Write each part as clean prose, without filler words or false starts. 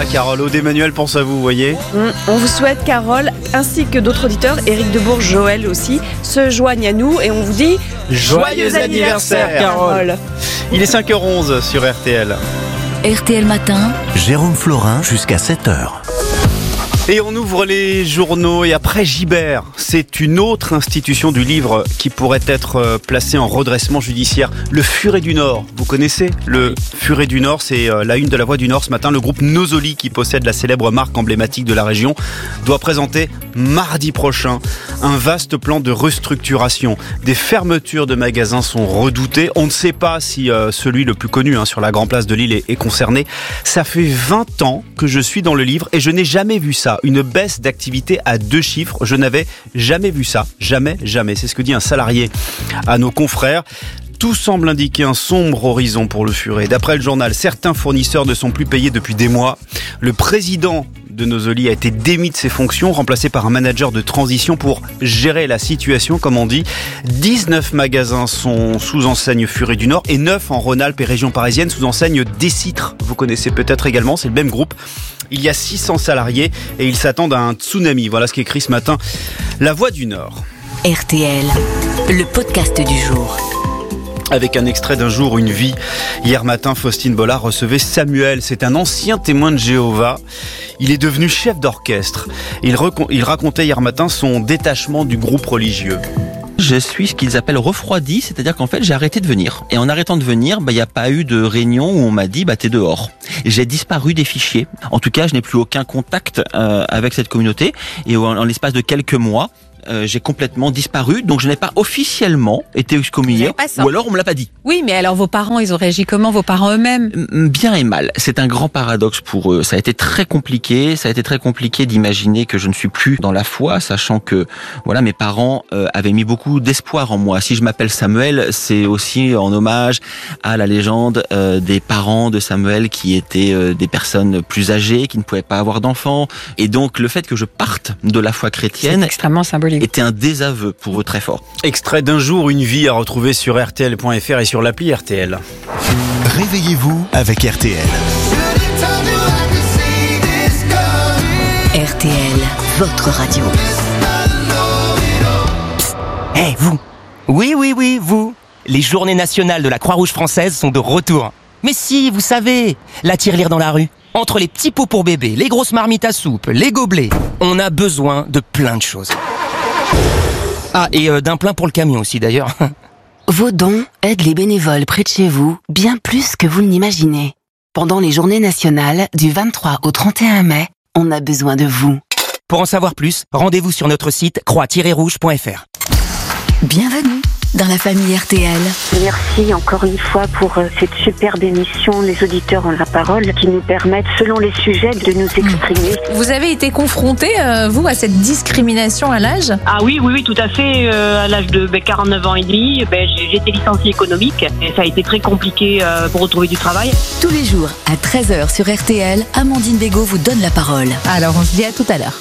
Carole. Aude Emmanuel pense à vous, voyez. On vous souhaite, Carole, ainsi que d'autres auditeurs, Éric Debourg, Joël aussi, se joignent à nous et on vous dit Joyeux anniversaire, Carole. Il est 5h11 sur RTL. RTL Matin, Jérôme Florin jusqu'à 7h. Et on ouvre les journaux et après Gibert, c'est une autre institution du livre qui pourrait être placée en redressement judiciaire. Le Furet du Nord, vous connaissez le Furet du Nord, c'est la une de la Voix du Nord ce matin. Le groupe Nosoli, qui possède la célèbre marque emblématique de la région, doit présenter mardi prochain un vaste plan de restructuration. Des fermetures de magasins sont redoutées. On ne sait pas si celui le plus connu sur la grande place de Lille est concerné. Ça fait 20 ans que je suis dans le livre et je n'ai jamais vu ça. Une baisse d'activité à 2 chiffres. Je n'avais jamais vu ça. Jamais. C'est ce que dit un salarié à nos confrères. Tout semble indiquer un sombre horizon pour le Furet. D'après le journal, certains fournisseurs ne sont plus payés depuis des mois. Le président de Nosoli a été démis de ses fonctions, remplacé par un manager de transition pour gérer la situation, comme on dit. 19 magasins sont sous enseigne Furet du Nord et 9 en Rhône-Alpes et région parisienne sous enseigne Décitre. Vous connaissez peut-être également, c'est le même groupe. Il y a 600 salariés et ils s'attendent à un tsunami. Voilà ce qu'écrit ce matin La Voix du Nord. RTL, le podcast du jour. Avec un extrait d'Un jour, une vie. Hier matin, Faustine Bollard recevait Samuel. C'est un ancien témoin de Jéhovah. Il est devenu chef d'orchestre. Il racontait hier matin son détachement du groupe religieux. Je suis ce qu'ils appellent refroidi, c'est-à-dire qu'en fait j'ai arrêté de venir. Et en arrêtant de venir, il n'y a pas eu de réunion où on m'a dit t'es dehors. J'ai disparu des fichiers. En tout cas, je n'ai plus aucun contact avec cette communauté. Et en l'espace de quelques mois, j'ai complètement disparu, donc je n'ai pas officiellement été excommunié, ou alors on me l'a pas dit. Oui, mais alors vos parents, ils ont réagi comment, vos parents eux-mêmes? Bien et mal. C'est un grand paradoxe pour eux. Ça a été très compliqué d'imaginer que je ne suis plus dans la foi, sachant que mes parents avaient mis beaucoup d'espoir en moi. Si je m'appelle Samuel, c'est aussi en hommage à la légende des parents de Samuel qui étaient des personnes plus âgées, qui ne pouvaient pas avoir d'enfants. Et donc le fait que je parte de la foi chrétienne, c'est extrêmement symbolique, était un désaveu pour eux très fort. Extrait d'Un jour, une vie à retrouver sur RTL.fr et sur l'appli RTL. Réveillez-vous avec RTL. RTL, votre radio. Hey, vous! Oui, vous! Les journées nationales de la Croix-Rouge française sont de retour. Mais si, vous savez, la tirelire dans la rue. Entre les petits pots pour bébés, les grosses marmites à soupe, les gobelets, on a besoin de plein de choses. Ah, et d'un plein pour le camion aussi d'ailleurs. Vos dons aident les bénévoles près de chez vous bien plus que vous ne l'imaginez. Pendant les journées nationales du 23 au 31 mai, on a besoin de vous. Pour en savoir plus, rendez-vous sur notre site croix-rouge.fr. Bienvenue dans la famille RTL. Merci encore une fois pour cette superbe émission. Les auditeurs ont la parole qui nous permettent, selon les sujets, de nous exprimer. Vous avez été confronté, vous, à cette discrimination à l'âge? Ah oui, tout à fait. À l'âge de 49 ans et demi, j'ai été licenciée économique et ça a été très compliqué pour retrouver du travail. Tous les jours à 13h sur RTL, Amandine Bégaud vous donne la parole. Alors on se dit à tout à l'heure.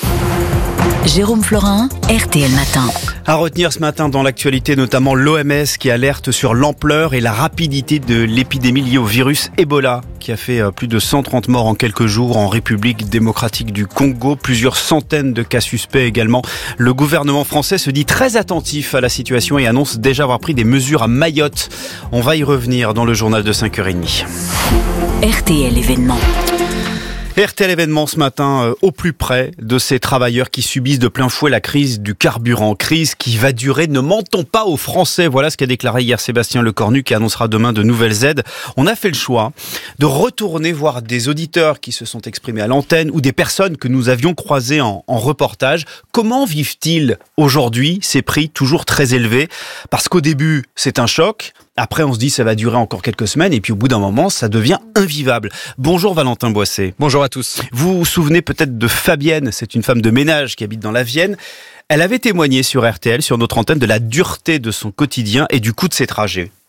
Jérôme Florin, RTL Matin. À retenir ce matin dans l'actualité, notamment l'OMS qui alerte sur l'ampleur et la rapidité de l'épidémie liée au virus Ebola, qui a fait plus de 130 morts en quelques jours en République démocratique du Congo, plusieurs centaines de cas suspects également. Le gouvernement français se dit très attentif à la situation et annonce déjà avoir pris des mesures à Mayotte. On va y revenir dans le journal de 5h30. RTL événement. RTL événement ce matin au plus près de ces travailleurs qui subissent de plein fouet la crise du carburant. Crise qui va durer, ne mentons pas aux Français. Voilà ce qu'a déclaré hier Sébastien Lecornu qui annoncera demain de nouvelles aides. On a fait le choix de retourner voir des auditeurs qui se sont exprimés à l'antenne ou des personnes que nous avions croisées en reportage. Comment vivent-ils aujourd'hui ces prix toujours très élevés? Parce qu'au début, c'est un choc. Après, on se dit ça va durer encore quelques semaines et puis au bout d'un moment, ça devient invivable. Bonjour Valentin Boisset. Bonjour à tous. Vous vous souvenez peut-être de Fabienne, c'est une femme de ménage qui habite dans la Vienne. Elle avait témoigné sur RTL, sur notre antenne, de la dureté de son quotidien et du coût de ses trajets.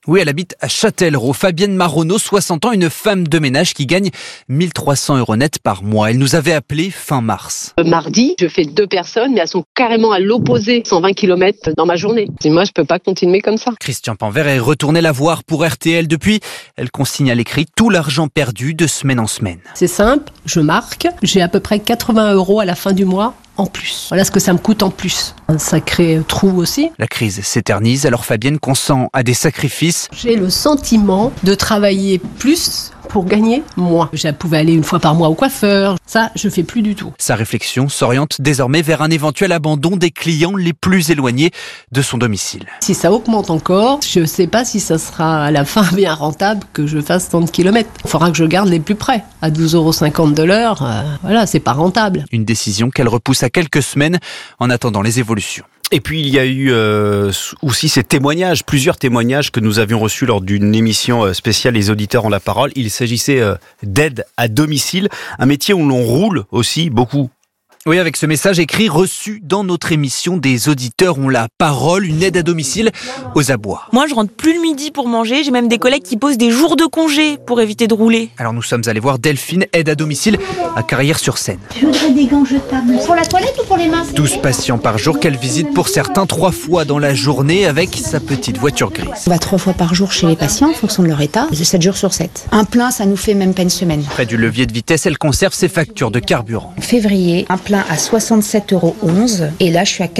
Oui, elle habite à Châtellerault. Fabienne Marronneau, 60 ans, une femme de ménage qui gagne 1 300 € net par mois. Elle nous avait appelé fin mars. Mardi, je fais 2 personnes, mais elles sont carrément à l'opposé, 120 km dans ma journée. Et moi, je peux pas continuer comme ça. Christian Panvert est retourné la voir pour RTL. Depuis, elle consigne à l'écrit tout l'argent perdu de semaine en semaine. C'est simple, je marque, j'ai à peu près 80 € à la fin du mois. En plus. Voilà ce que ça me coûte en plus. Un sacré trou aussi. La crise s'éternise, alors Fabienne consent à des sacrifices. J'ai le sentiment de travailler plus pour gagner moins. Je pouvais aller une fois par mois au coiffeur. Ça, je fais plus du tout. Sa réflexion s'oriente désormais vers un éventuel abandon des clients les plus éloignés de son domicile. Si ça augmente encore, je ne sais pas si ça sera à la fin bien rentable que je fasse tant de kilomètres. Il faudra que je garde les plus près. À 12,50 € de l'heure, voilà, c'est pas rentable. Une décision qu'elle repousse à quelques semaines en attendant les évolutions. Et puis il y a eu aussi ces témoignages, plusieurs témoignages que nous avions reçus lors d'une émission spéciale Les auditeurs ont la parole. Il s'agissait d'aide à domicile, un métier où l'on roule aussi beaucoup. Oui, avec ce message écrit reçu dans notre émission des auditeurs ont la parole, une aide à domicile aux abois. Moi, je rentre plus le midi pour manger. J'ai même des collègues qui posent des jours de congé pour éviter de rouler. Alors nous sommes allés voir Delphine, aide à domicile à Carrières-sur-Seine. Je voudrais des gants jetables. Pour la toilette ou pour les mains? 12 patients par jour qu'elle visite pour certains 3 fois dans la journée avec sa petite voiture grise. On va 3 fois par jour chez les patients en fonction de leur état, 7 jours sur 7. Un plein, ça nous fait même pas une semaine. Près du levier de vitesse, elle conserve ses factures de carburant. Février, un plein à 67,11 € et là je suis à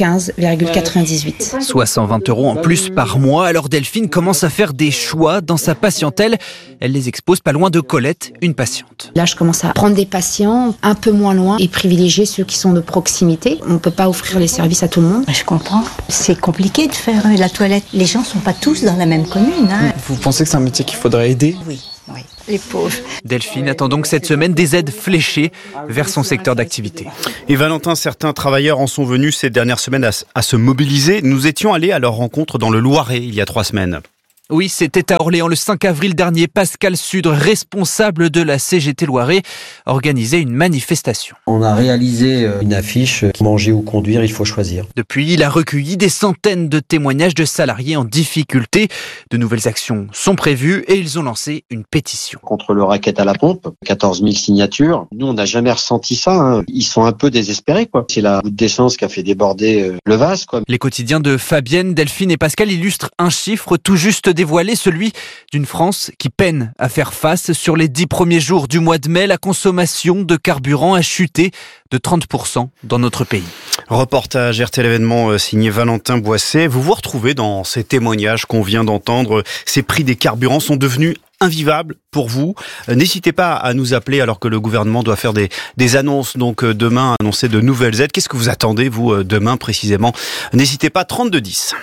95,98. Soit 120 € en plus par mois. Alors Delphine commence à faire des choix dans sa patientèle. Elle les expose pas loin de Colette, une patiente. Là je commence à prendre des patients un peu moins loin et privilégier ceux qui sont de proximité. On ne peut pas offrir les services à tout le monde. Je comprends. C'est compliqué de faire la toilette. Les gens ne sont pas tous dans la même commune. Vous pensez que c'est un métier qu'il faudrait aider ? Oui. Les pauvres. Delphine attend donc cette semaine des aides fléchées vers son secteur d'activité. Et Valentin, certains travailleurs en sont venus ces dernières semaines à se mobiliser. Nous étions allés à leur rencontre dans le Loiret il y a 3 semaines. Oui, c'était à Orléans le 5 avril dernier. Pascal Sudre, responsable de la CGT Loiret, organisait une manifestation. On a réalisé une affiche « Manger ou conduire, il faut choisir ». Depuis, il a recueilli des centaines de témoignages de salariés en difficulté. De nouvelles actions sont prévues et ils ont lancé une pétition. Contre le racket à la pompe, 14 000 signatures. Nous, on n'a jamais ressenti ça. Ils sont un peu désespérés, quoi. C'est la goutte d'essence qui a fait déborder le vase, quoi. Les quotidiens de Fabienne, Delphine et Pascal illustrent un chiffre tout juste dévoilé, celui d'une France qui peine à faire face. Sur les 10 premiers jours du mois de mai, la consommation de carburant a chuté de 30% dans notre pays. Reportage RTL événement signé Valentin Boisset. Vous vous retrouvez dans ces témoignages qu'on vient d'entendre. Ces prix des carburants sont devenus invivables pour vous. N'hésitez pas à nous appeler alors que le gouvernement doit faire des annonces. Donc demain, annoncer de nouvelles aides. Qu'est-ce que vous attendez, vous, demain précisément? N'hésitez pas, 3210.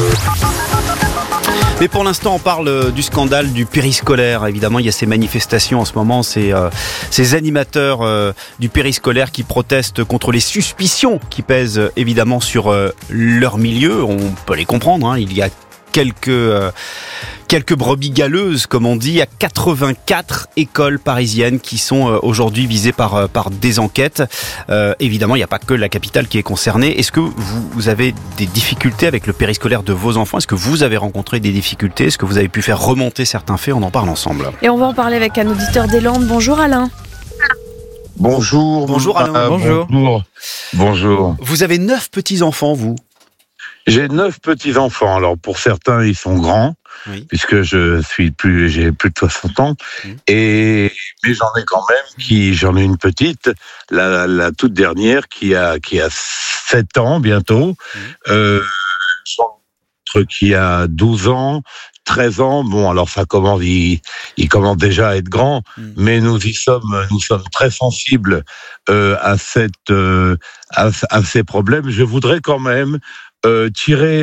Mais pour l'instant, on parle du scandale du périscolaire. Évidemment, il y a ces manifestations en ce moment, ces animateurs du périscolaire qui protestent contre les suspicions qui pèsent évidemment sur leur milieu. On peut les comprendre, hein. Il y a quelques brebis galeuses, comme on dit. Il y a 84 écoles parisiennes qui sont aujourd'hui visées par des enquêtes. Évidemment, il n'y a pas que la capitale qui est concernée. Est-ce que vous avez des difficultés avec le périscolaire de vos enfants? Est-ce que vous avez rencontré des difficultés? Est-ce que vous avez pu faire remonter certains faits? On en parle ensemble. Et on va en parler avec un auditeur des Landes. Bonjour Alain. Bonjour. Bonjour Alain. Bonjour. Vous avez 9 petits-enfants, vous? J'ai 9 petits-enfants. Alors, pour certains, ils sont grands, puisque j'ai plus de 60 ans. Mais j'en ai quand même j'en ai une petite, la toute dernière, qui a 7 ans bientôt. Qui a 12 ans, 13 ans. Bon, alors ça commence, il commence déjà à être grand, mais nous sommes très sensibles à ces problèmes. Je voudrais quand même tirer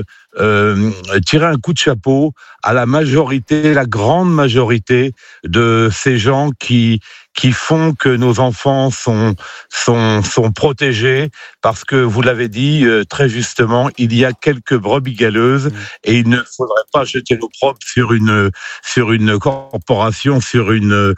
un coup de chapeau à la grande majorité de ces gens qui font que nos enfants sont protégés, parce que vous l'avez dit très justement, il y a quelques brebis galeuses et il ne faudrait pas jeter l'opprobre sur une corporation, sur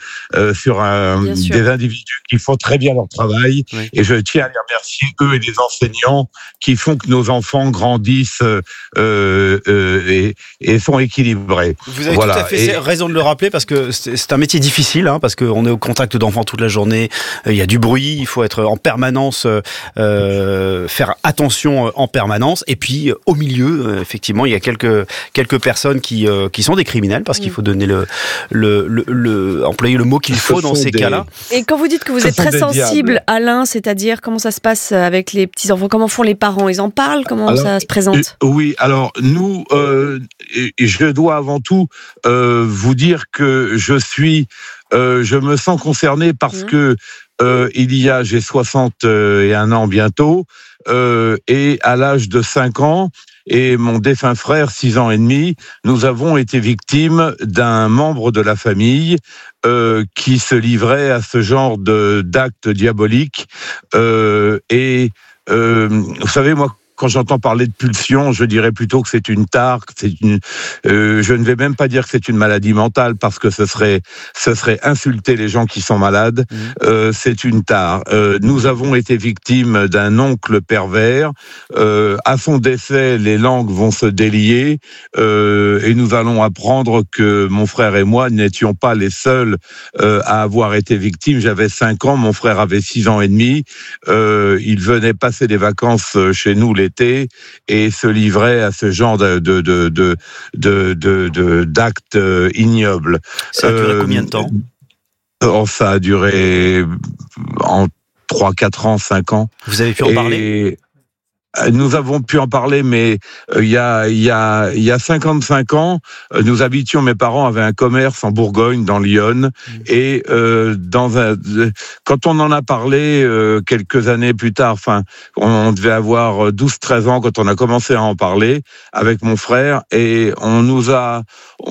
des individus qui font très bien leur travail. Et je tiens à les remercier, eux et les enseignants, qui font que nos enfants grandissent et sont équilibrés. Vous avez tout à fait raison de le rappeler parce que c'est un métier difficile, parce qu'on est au contact d'enfants toute la journée. Il y a du bruit, il faut être en permanence, faire attention en permanence. Et puis au milieu, effectivement, il y a quelques personnes qui sont des criminels parce qu'il faut donner employer le mot qu'il faut dans ces cas-là. Et quand vous dites que vous êtes très sensible, Alain, c'est-à-dire comment ça se passe avec les petits enfants? Comment font les parents? Ils en parlent? Comment ça se présente? Oui, alors nous, je dois avant tout vous dire que je me sens concerné parce que j'ai 61 ans bientôt, et à l'âge de 5 ans, et mon défunt frère, 6 ans et demi, nous avons été victimes d'un membre de la famille qui se livrait à ce genre d'actes diaboliques. Vous savez, moi, quand j'entends parler de pulsion, je dirais plutôt que c'est une tare, je ne vais même pas dire que c'est une maladie mentale parce que ce serait insulter les gens qui sont malades. C'est une tare. Nous avons été victimes d'un oncle pervers. À son décès, les langues vont se délier et nous allons apprendre que mon frère et moi n'étions pas les seuls à avoir été victimes. J'avais 5 ans, mon frère avait 6 ans et demi. Il venait passer des vacances chez nous l'été et se livrait à ce genre d'actes ignobles. Ça a duré combien de temps? Ça a duré en 3, 4 ans, 5 ans. Vous avez pu en parler? Nous avons pu en parler, mais il y a 55 ans, mes parents avaient un commerce en Bourgogne, dans l'Yonne, et quand on en a parlé quelques années plus tard, on devait avoir 12-13 ans quand on a commencé à en parler avec mon frère, et on nous a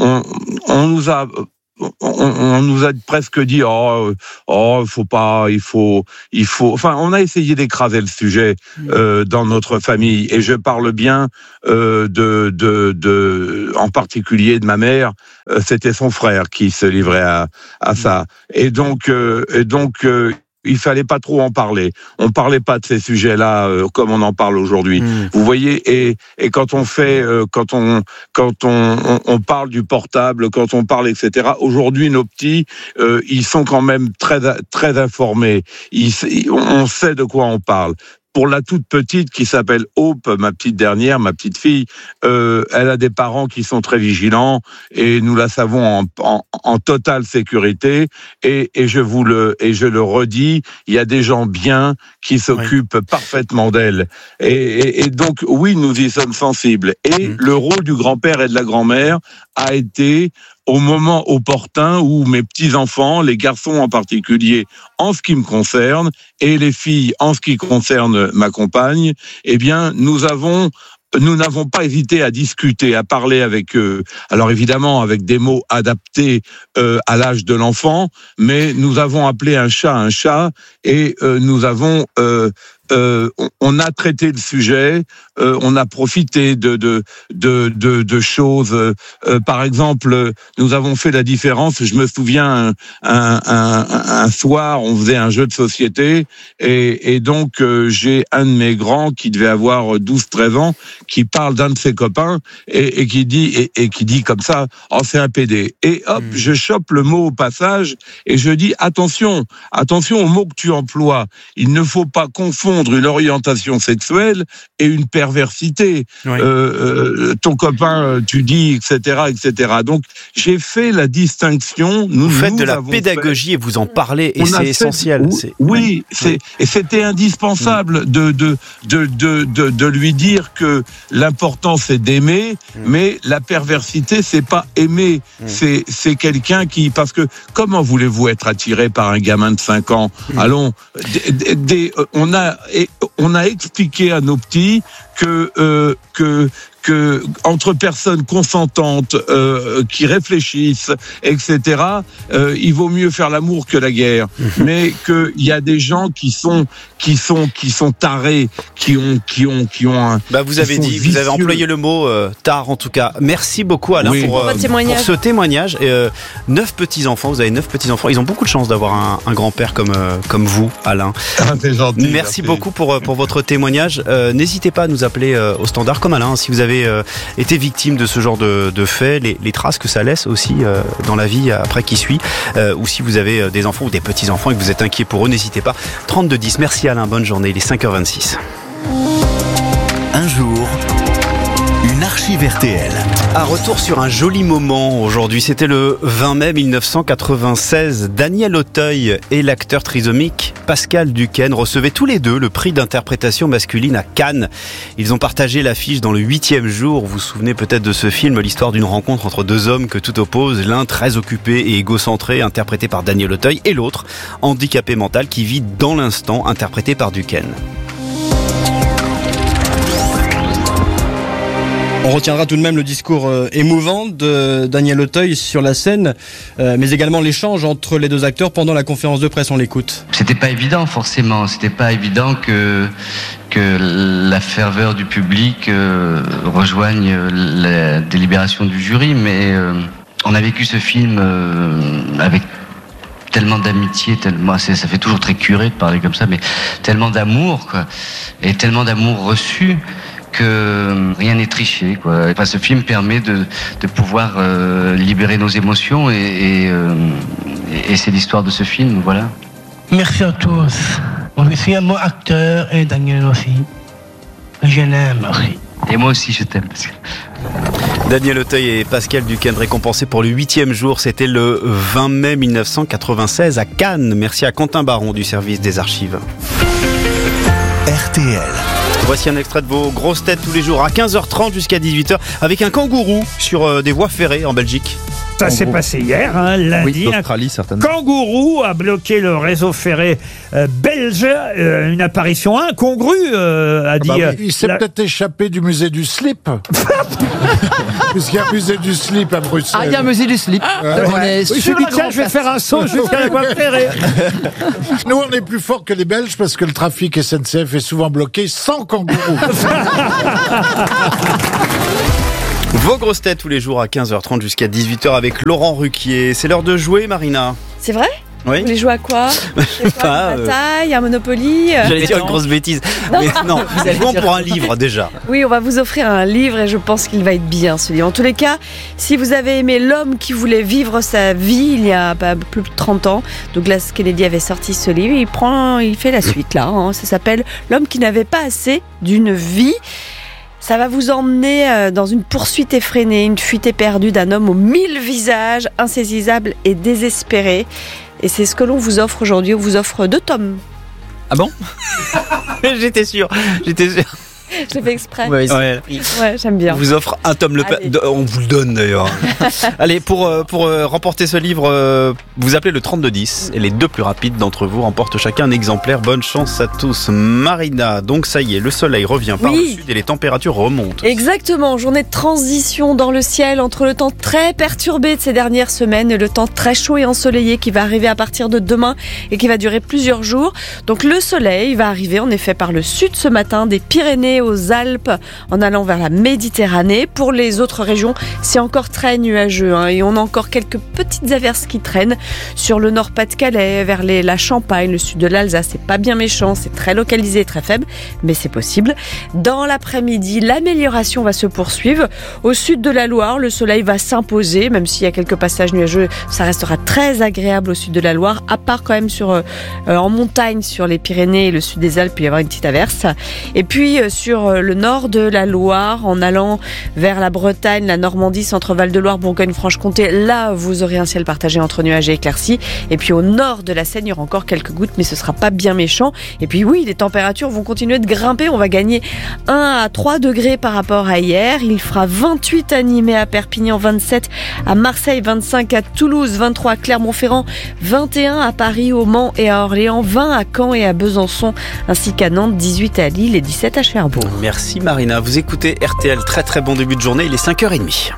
presque dit faut pas, il faut. Enfin, on a essayé d'écraser le sujet dans notre famille, et je parle bien en particulier de ma mère. C'était son frère qui se livrait à ça, et donc il fallait pas trop en parler. On parlait pas de ces sujets-là comme on en parle aujourd'hui. Vous voyez, et quand on fait, quand on parle du portable, quand on parle, etc. Aujourd'hui, nos petits, ils sont quand même très informés. On sait de quoi on parle. Pour la toute petite qui s'appelle Hope, ma petite fille, elle a des parents qui sont très vigilants et nous la savons en totale sécurité. Et je le redis, il y a des gens bien qui s'occupent parfaitement d'elle. Et donc oui, nous y sommes sensibles. Et le rôle du grand-père et de la grand-mère a été au moment opportun où mes petits-enfants, les garçons en particulier, en ce qui me concerne, et les filles en ce qui concerne ma compagne, eh bien, nous n'avons pas hésité à discuter, à parler avec eux. Alors évidemment, avec des mots adaptés à l'âge de l'enfant, mais nous avons appelé un chat, et on a traité le sujet, on a profité de choses. Par exemple, nous avons fait la différence. Je me souviens, un soir, on faisait un jeu de société, et donc j'ai un de mes grands qui devait avoir 12-13 ans, qui parle d'un de ses copains et qui dit comme ça, c'est un PD. Et hop, je chope le mot au passage et je dis attention au mot que tu emploies. Il ne faut pas confondre une orientation sexuelle et une perversité. Ton copain, tu dis, etc. Donc, j'ai fait la distinction. Vous faites de la pédagogie et vous en parlez, et c'est essentiel. Oui, et c'était indispensable de lui dire que l'important c'est d'aimer, mais la perversité c'est pas aimer, c'est quelqu'un qui, parce que comment voulez-vous être attiré par un gamin de 5 ans? Allons, on a expliqué à nos petits que entre personnes consentantes qui réfléchissent, etc. Il vaut mieux faire l'amour que la guerre, mais qu'il y a des gens qui sont tarés, qui ont un. Vous avez dit, vicieux. Vous avez employé le mot tare en tout cas. Merci beaucoup Alain pour ce témoignage. 9 petits enfants, vous avez 9 petits enfants. Ils ont beaucoup de chance d'avoir un grand-père comme vous, Alain. C'est gentil. Merci beaucoup pour votre témoignage. N'hésitez pas à nous appeler au standard comme Alain si vous avez avez été victime de ce genre de faits, les traces que ça laisse aussi dans la vie après qui suit, ou si vous avez des enfants ou des petits-enfants et que vous êtes inquiets pour eux, n'hésitez pas. 3210, merci Alain, bonne journée, il est 5h26. Un jour, une archive RTL. Un retour sur un joli moment aujourd'hui. C'était le 20 mai 1996. Daniel Auteuil et l'acteur trisomique Pascal Duquesne recevaient tous les deux le prix d'interprétation masculine à Cannes. Ils ont partagé l'affiche dans le 8e jour. Vous vous souvenez peut-être de ce film, l'histoire d'une rencontre entre deux hommes que tout oppose. L'un très occupé et égocentré, interprété par Daniel Auteuil, et l'autre handicapé mental qui vit dans l'instant, interprété par Duquesne. On retiendra tout de même le discours émouvant de Daniel Auteuil sur la scène, mais également l'échange entre les deux acteurs pendant la conférence de presse. On l'écoute. C'était pas évident, forcément. C'était pas évident que la ferveur du public rejoigne la délibération du jury, mais on a vécu ce film avec tellement d'amitié, tellement, ça fait toujours très curé de parler comme ça, mais tellement d'amour, quoi, et tellement d'amour reçu, que rien n'est triché, quoi. Enfin, ce film permet de pouvoir libérer nos émotions et c'est l'histoire de ce film, voilà. Merci à tous. Je suis un bon acteur et Daniel aussi. Je l'aime aussi. Et moi aussi, je t'aime, Pascal. Daniel Auteuil et Pascal Duquesne récompensés pour le 8e jour. C'était le 20 mai 1996 à Cannes. Merci à Quentin Baron du service des archives. RTL. Voici un extrait de vos grosses têtes tous les jours à 15h30 jusqu'à 18h avec un kangourou sur des voies ferrées en Belgique. Ça s'est passé hier, lundi. Oui, Australie, certainement. Kangourou a bloqué le réseau ferré belge. Une apparition incongrue, a dit. Il s'est peut-être échappé du musée du slip. Puisqu'il y a un musée du slip à Bruxelles. Ah, il y a un musée du slip. Je vais faire un saut jusqu'à la voie ferrée. Nous, on est plus forts que les Belges parce que le trafic SNCF est souvent bloqué sans kangourou. Vos grosses têtes tous les jours à 15h30 jusqu'à 18h avec Laurent Ruquier. C'est l'heure de jouer, Marina. C'est vrai ? Oui. Vous voulez jouer à quoi ? Pas, une bataille, un Monopoly J'allais dire une grosse bêtise. Mais non, vous allez jouer pour un livre déjà. Oui, on va vous offrir un livre et je pense qu'il va être bien ce livre. En tous les cas, si vous avez aimé L'homme qui voulait vivre sa vie il y a plus de 30 ans, Douglas Kennedy avait sorti ce livre. Il fait la suite là. Ça s'appelle L'homme qui n'avait pas assez d'une vie. Ça va vous emmener dans une poursuite effrénée, une fuite éperdue d'un homme aux 1000 visages, insaisissable et désespéré. Et c'est ce que l'on vous offre aujourd'hui. On vous offre 2 tomes. Ah bon ? J'étais sûr. Je l'ai fait exprès. Ouais, j'aime bien. On vous offre un tome, on vous le donne d'ailleurs. Allez, pour remporter ce livre, vous appelez le 3210 et les 2 plus rapides d'entre vous remportent chacun un exemplaire. Bonne chance à tous. Marina, donc ça y est, le soleil revient par le sud et les températures remontent. Exactement, journée de transition dans le ciel entre le temps très perturbé de ces dernières semaines et le temps très chaud et ensoleillé qui va arriver à partir de demain et qui va durer plusieurs jours. Donc le soleil va arriver en effet par le sud ce matin, des Pyrénées aux Alpes en allant vers la Méditerranée. Pour les autres régions, c'est encore très nuageux et on a encore quelques petites averses qui traînent sur le Nord-Pas-de-Calais, vers la Champagne, le sud de l'Alsace. C'est pas bien méchant, c'est très localisé, très faible, mais c'est possible. Dans l'après-midi, l'amélioration va se poursuivre. Au sud de la Loire, le soleil va s'imposer, même s'il y a quelques passages nuageux, ça restera très agréable au sud de la Loire, à part quand même en montagne, sur les Pyrénées et le sud des Alpes, il va y avoir une petite averse. Et puis sur le nord de la Loire, en allant vers la Bretagne, la Normandie, Centre-Val de Loire, Bourgogne-Franche-Comté, là vous aurez un ciel partagé entre nuages et éclaircies. Et puis au nord de la Seine, il y aura encore quelques gouttes, mais ce sera pas bien méchant. Et puis oui, les températures vont continuer de grimper. On va gagner 1 à 3 degrés par rapport à hier. Il fera 28 à Nîmes et à Perpignan, 27 à Marseille, 25 à Toulouse, 23 à Clermont-Ferrand, 21 à Paris, au Mans et à Orléans, 20 à Caen et à Besançon, ainsi qu'à Nantes, 18 à Lille et 17 à Cherbourg. Merci Marina. Vous écoutez RTL. Très très bon début de journée. Il est 5h30.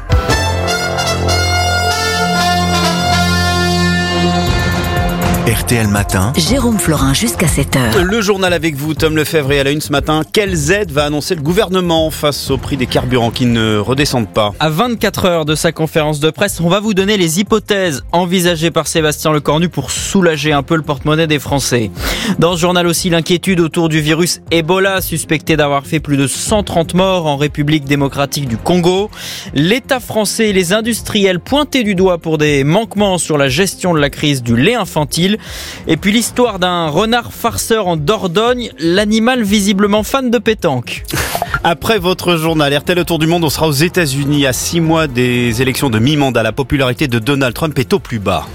RTL Matin. Jérôme Florin jusqu'à 7h. Le journal avec vous, Tom Lefebvre, et à la une ce matin, quelles aides va annoncer le gouvernement face au prix des carburants qui ne redescendent pas? À 24 heures de sa conférence de presse, on va vous donner les hypothèses envisagées par Sébastien Lecornu pour soulager un peu le porte-monnaie des Français. Dans ce journal aussi, l'inquiétude autour du virus Ebola, suspecté d'avoir fait plus de 130 morts en République démocratique du Congo. L'État français et les industriels pointés du doigt pour des manquements sur la gestion de la crise du lait infantile. Et puis l'histoire d'un renard farceur en Dordogne, l'animal visiblement fan de pétanque. Après votre journal RTL Autour du Monde, on sera aux États-Unis à 6 mois des élections de mi-mandat. La popularité de Donald Trump est au plus bas.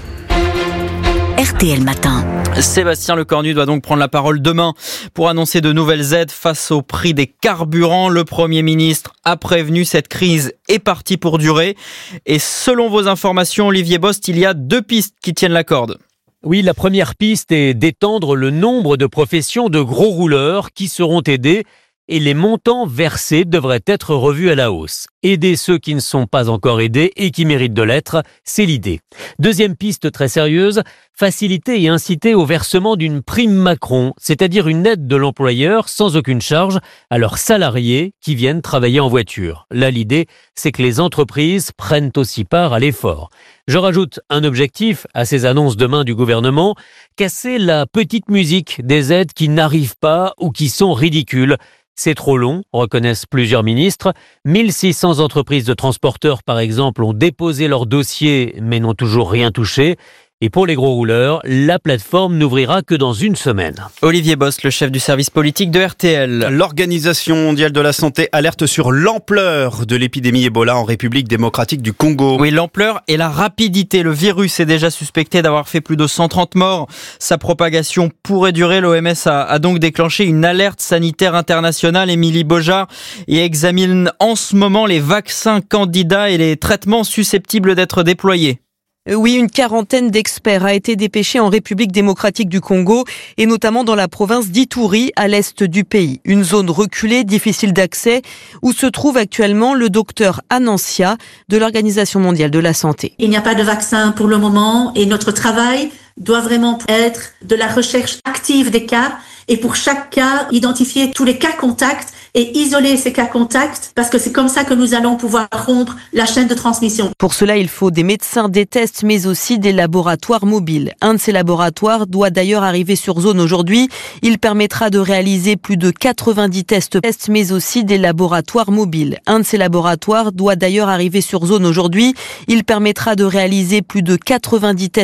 RTL Matin. Sébastien Lecornu doit donc prendre la parole demain pour annoncer de nouvelles aides face au prix des carburants. Le Premier ministre a prévenu, cette crise est partie pour durer. Et selon vos informations, Olivier Bost, il y a 2 pistes qui tiennent la corde. Oui, la première piste est d'étendre le nombre de professions de gros rouleurs qui seront aidés et les montants versés devraient être revus à la hausse. Aider ceux qui ne sont pas encore aidés et qui méritent de l'être, c'est l'idée. Deuxième piste très sérieuse, faciliter et inciter au versement d'une prime Macron, c'est-à-dire une aide de l'employeur sans aucune charge à leurs salariés qui viennent travailler en voiture. Là, l'idée, c'est que les entreprises prennent aussi part à l'effort. Je rajoute un objectif à ces annonces demain du gouvernement, casser la petite musique des aides qui n'arrivent pas ou qui sont ridicules. C'est trop long, reconnaissent plusieurs ministres. 1600 entreprises de transporteurs, par exemple, ont déposé leur dossier mais n'ont toujours rien touché. Et pour les gros rouleurs, la plateforme n'ouvrira que dans une semaine. Olivier Bost, le chef du service politique de RTL. L'Organisation mondiale de la santé alerte sur l'ampleur de l'épidémie Ebola en République démocratique du Congo. Oui, l'ampleur et la rapidité. Le virus est déjà suspecté d'avoir fait plus de 130 morts. Sa propagation pourrait durer. L'OMS a donc déclenché une alerte sanitaire internationale. Émilie Beaujard et examine en ce moment les vaccins candidats et les traitements susceptibles d'être déployés. Oui, une quarantaine d'experts a été dépêchée en République démocratique du Congo et notamment dans la province d'Ituri, à l'est du pays. Une zone reculée, difficile d'accès, où se trouve actuellement le docteur Anancia de l'Organisation mondiale de la santé. Il n'y a pas de vaccin pour le moment et notre travail doit vraiment être de la recherche active des cas et pour chaque cas, identifier tous les cas contacts et isoler ces cas contacts parce que c'est comme ça que nous allons pouvoir rompre la chaîne de transmission. Pour cela, il faut des médecins, des tests, mais aussi des laboratoires mobiles. Un de ces laboratoires doit d'ailleurs arriver sur zone aujourd'hui. Il permettra de réaliser plus de 90 tests, mais aussi des laboratoires mobiles. Un de ces laboratoires doit d'ailleurs arriver sur zone aujourd'hui. Il permettra de réaliser plus de 90 tests.